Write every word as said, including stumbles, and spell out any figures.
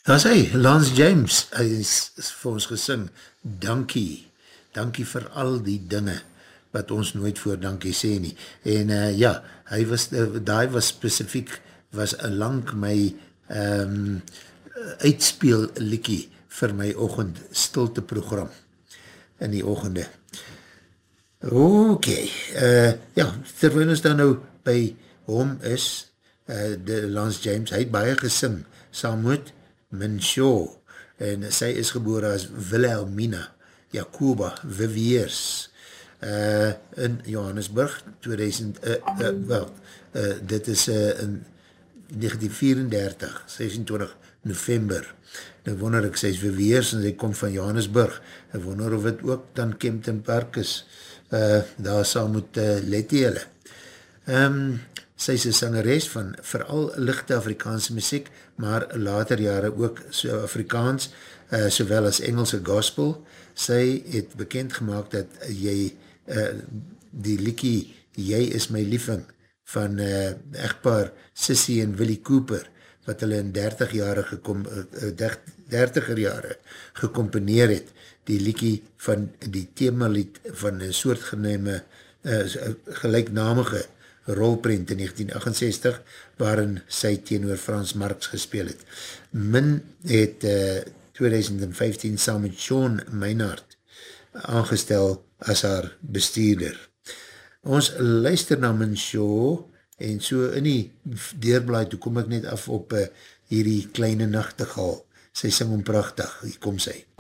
Daar is hy, Lance James, hy is, is vir ons gesing, dankie, dankie vir al die dinge, wat ons nooit voor dankie sê nie, en uh, ja, hy was, uh, daai was specifiek, was lang my um, uitspeel liekie vir my ochend stilte program, in die ochende. Ok, uh, ja, terwijl ons dan nou by hom is, uh, de Lance James, hy het baie gesing, saam met Minshaw, en sy is gebore as Wilhelmina Jacoba Viviers uh, in Johannesburg tweeduisend, uh, uh, wel, uh, dit is uh, in negentien vierendertig, sesentwintig November, nou wonder ek, sy is Viviers en sy kom van Johannesburg, ek wonder of het ook dan Kempton Park is, uh, daar saam met uh, Letty hulle. Um, sy is een sangeres van vooral lichte Afrikaanse muziek, maar later jare ook so Afrikaans, uh, sowel as Engelse gospel. Sy het bekend gemaakt dat jy, uh, die liekie, Jy is my liefing, van uh, echtpaar Sissy en Willie Cooper, wat hulle in dertig jare gekom, uh, dertiger jare gecomponeer het, die liekie van die themalied van een soortgename, uh, gelijknamige rolprent in negentien achtenzestig, waarin sy teenoor Frans Marx gespeel het. Min het uh, tweeduisend vyftien saam met Sean Meinhardt aangestel as haar bestuurder. Ons luister na Min Shaw, en so in die deurblaai, toe kom ek net af op uh, hierdie kleine nachtegaal. Sy sing om prachtig, hier kom sy.